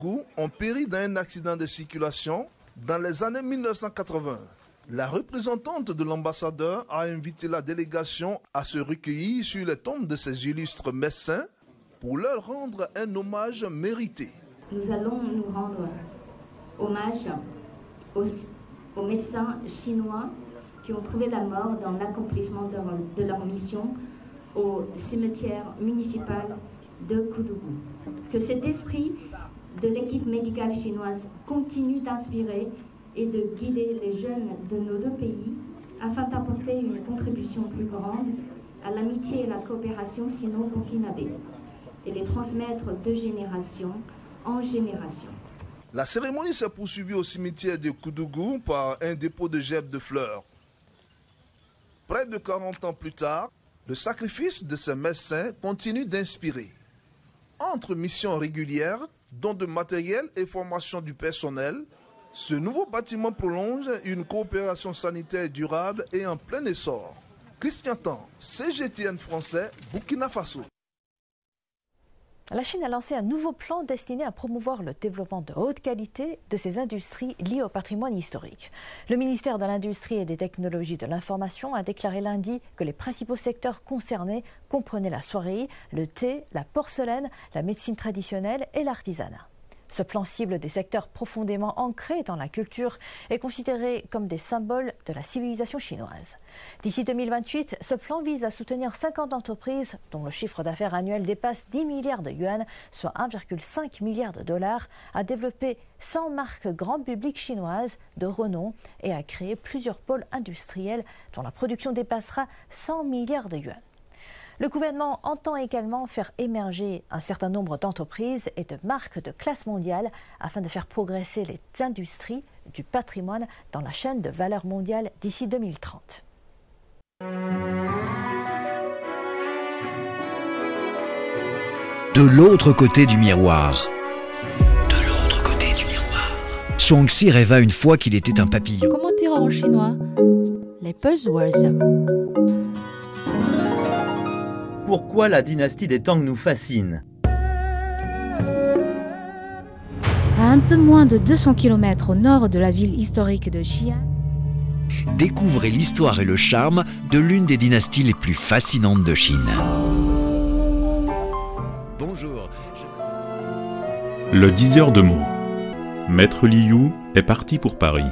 ont péri dans un accident de circulation dans les années 1980. La représentante de l'ambassadeur a invité la délégation à se recueillir sur les tombes de ces illustres médecins pour leur rendre un hommage mérité. Nous allons nous rendre hommage aux médecins chinois qui ont trouvé la mort dans l'accomplissement de leur mission au cimetière municipal de Koudougou. Que cet esprit de l'équipe médicale chinoise continue d'inspirer et de guider les jeunes de nos deux pays afin d'apporter une contribution plus grande à l'amitié et la coopération sino-burkinabé et les transmettre de génération en génération. La cérémonie s'est poursuivie au cimetière de Koudougou par un dépôt de gerbes de fleurs. Près de 40 ans plus tard, le sacrifice de ces médecins continue d'inspirer. Entre missions régulières, dons de matériel et formation du personnel, ce nouveau bâtiment prolonge une coopération sanitaire durable et en plein essor. Christian Tan, CGTN français, Burkina Faso. La Chine a lancé un nouveau plan destiné à promouvoir le développement de haute qualité de ses industries liées au patrimoine historique. Le ministère de l'Industrie et des Technologies de l'Information a déclaré lundi que les principaux secteurs concernés comprenaient la soierie, le thé, la porcelaine, la médecine traditionnelle et l'artisanat. Ce plan cible des secteurs profondément ancrés dans la culture est considéré comme des symboles de la civilisation chinoise. D'ici 2028, ce plan vise à soutenir 50 entreprises dont le chiffre d'affaires annuel dépasse 10 milliards de yuan, soit 1,5 milliard de dollars, à développer 100 marques grand public chinoises de renom et à créer plusieurs pôles industriels dont la production dépassera 100 milliards de yuan. Le gouvernement entend également faire émerger un certain nombre d'entreprises et de marques de classe mondiale afin de faire progresser les industries du patrimoine dans la chaîne de valeur mondiale d'ici 2030. De l'autre côté du miroir. De l'autre côté du miroir. Shuangxi rêva une fois qu'il était un papillon. Comment dire en chinois? Les buzzwords. Pourquoi la dynastie des Tang nous fascine? À un peu moins de 200 km au nord de la ville historique de Xi'an, Découvrez l'histoire et le charme de l'une des dynasties les plus fascinantes de Chine. Bonjour. Le diseur de mots. Maître Liu est parti pour Paris.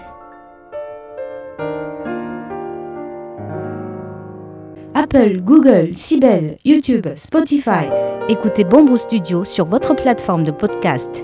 Apple, Google, Sibel, YouTube, Spotify. Écoutez Bamboo Studio sur votre plateforme de podcast.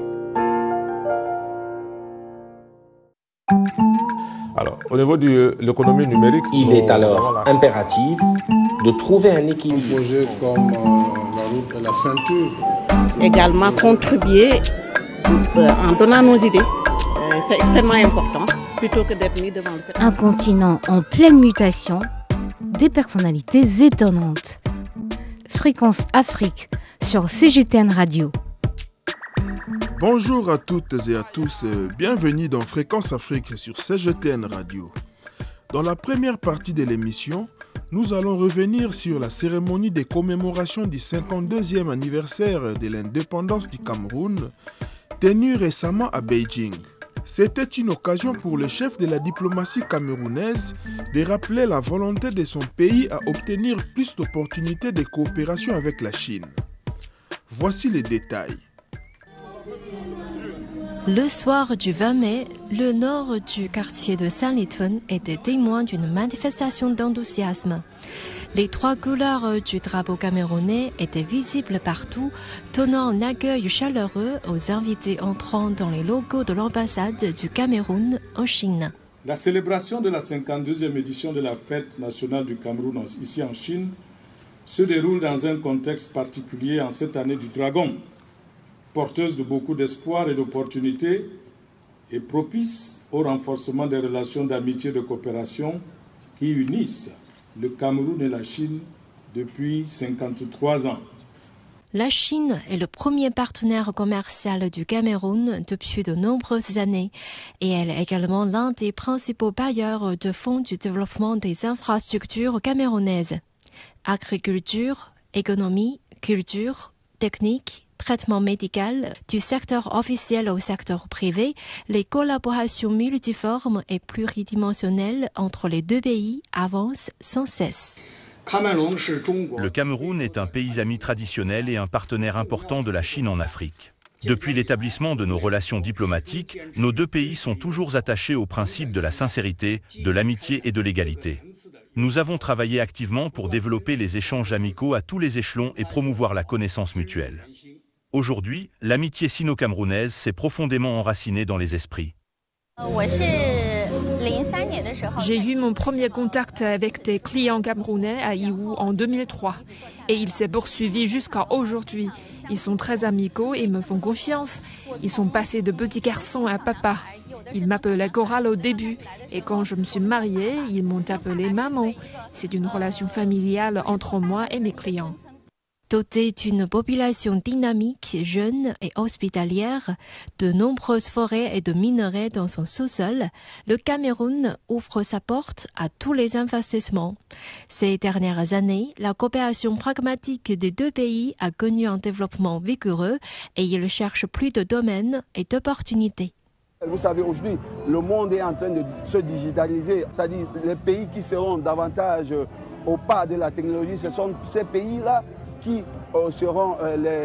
Alors, au niveau de l'économie numérique, il est alors impératif de trouver un équilibre. Un projet comme la route de la ceinture. Également contribuer en donnant nos idées. C'est extrêmement important, plutôt que d'être mis devant le fait. Un continent en pleine mutation, des personnalités étonnantes. Fréquence Afrique sur CGTN Radio. Bonjour à toutes et à tous, bienvenue dans Fréquence Afrique sur CGTN Radio. Dans la première partie de l'émission, nous allons revenir sur la cérémonie des commémorations du 52e anniversaire de l'indépendance du Cameroun, tenue récemment à Beijing. C'était une occasion pour le chef de la diplomatie camerounaise de rappeler la volonté de son pays à obtenir plus d'opportunités de coopération avec la Chine. Voici les détails. Le soir du 20 mai, le nord du quartier de Saint-Litun était témoin d'une manifestation d'enthousiasme. Les trois couleurs du drapeau camerounais étaient visibles partout, donnant un accueil chaleureux aux invités entrant dans les locaux de l'ambassade du Cameroun en Chine. La célébration de la 52e édition de la fête nationale du Cameroun ici en Chine se déroule dans un contexte particulier en cette année du Dragon, porteuse de beaucoup d'espoir et d'opportunités et propice au renforcement des relations d'amitié et de coopération qui unissent le Cameroun et la Chine depuis 53 ans. La Chine est le premier partenaire commercial du Cameroun depuis de nombreuses années et elle est également l'un des principaux bailleurs de fonds du développement des infrastructures camerounaises. Agriculture, économie, culture, technique, traitement médical, du secteur officiel au secteur privé, les collaborations multiformes et pluridimensionnelles entre les deux pays avancent sans cesse. Le Cameroun est un pays ami traditionnel et un partenaire important de la Chine en Afrique. Depuis l'établissement de nos relations diplomatiques, nos deux pays sont toujours attachés aux principes de la sincérité, de l'amitié et de l'égalité. Nous avons travaillé activement pour développer les échanges amicaux à tous les échelons et promouvoir la connaissance mutuelle. Aujourd'hui, l'amitié sino-camerounaise s'est profondément enracinée dans les esprits. J'ai eu mon premier contact avec des clients camerounais à Yiwu en 2003 et il s'est poursuivi jusqu'à aujourd'hui. Ils sont très amicaux et me font confiance. Ils sont passés de petits garçons à papa. Ils m'appelaient Coral au début et quand je me suis mariée, ils m'ont appelée maman. C'est une relation familiale entre moi et mes clients. Doté d'une population dynamique, jeune et hospitalière, de nombreuses forêts et de minerais dans son sous-sol, le Cameroun ouvre sa porte à tous les investissements. Ces dernières années, la coopération pragmatique des deux pays a connu un développement vigoureux et il cherche plus de domaines et d'opportunités. Vous savez, aujourd'hui, le monde est en train de se digitaliser. C'est-à-dire les pays qui seront davantage au pas de la technologie, ce sont ces pays-là qui seront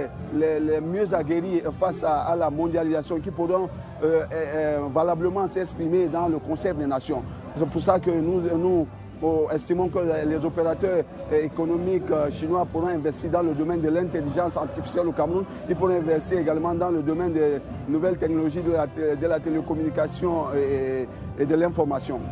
les mieux aguerris face à la mondialisation, qui pourront valablement s'exprimer dans le concert des nations. C'est pour ça que nous estimons que les opérateurs économiques chinois pourront investir dans le domaine de l'intelligence artificielle au Cameroun. Ils pourront investir également dans le domaine des nouvelles technologies de la télécommunication et de l'information.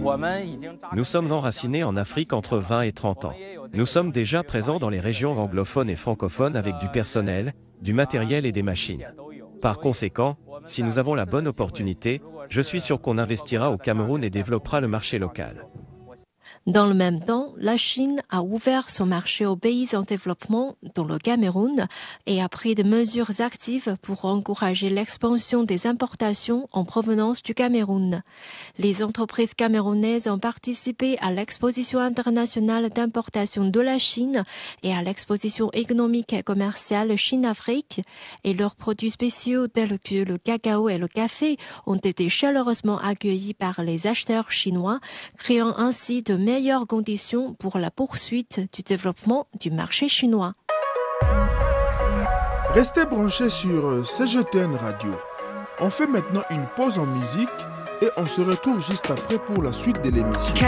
Nous sommes enracinés en Afrique entre 20 et 30 ans. Nous sommes déjà présents dans les régions anglophones et francophones avec du personnel, du matériel et des machines. Par conséquent, si nous avons la bonne opportunité, je suis sûr qu'on investira au Cameroun et développera le marché local. Dans le même temps, la Chine a ouvert son marché aux pays en développement, dont le Cameroun, et a pris des mesures actives pour encourager l'expansion des importations en provenance du Cameroun. Les entreprises camerounaises ont participé à l'exposition internationale d'importation de la Chine et à l'exposition économique et commerciale Chine-Afrique, et leurs produits spéciaux tels que le cacao et le café ont été chaleureusement accueillis par les acheteurs chinois, créant ainsi de meilleures conditions pour la poursuite du développement du marché chinois. Restez branchés sur CGTN Radio. On fait maintenant une pause en musique et on se retrouve juste après pour la suite de l'émission.